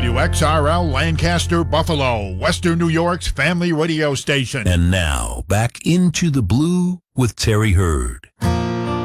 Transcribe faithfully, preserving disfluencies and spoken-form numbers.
W X R L Lancaster, Buffalo, Western New York's family radio station. And now, back into the blue with Terry Hurd.